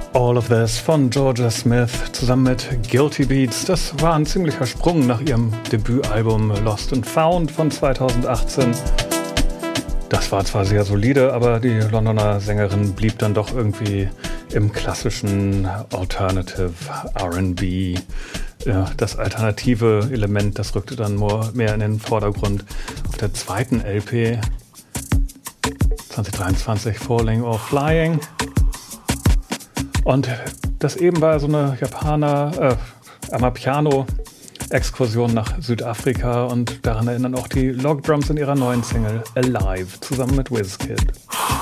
All of This von Georgia Smith zusammen mit Guilty Beats. Das war ein ziemlicher Sprung nach ihrem Debütalbum Lost and Found von 2018. Das war zwar sehr solide, aber die Londoner Sängerin blieb dann doch irgendwie im klassischen Alternative R&B. Ja, das alternative Element, das rückte dann mehr in den Vordergrund. Auf der zweiten LP 2023 Falling or Flying. Und das eben war so eine Amapiano-Exkursion nach Südafrika und daran erinnern auch die Log Drums in ihrer neuen Single Alive zusammen mit Wizkid.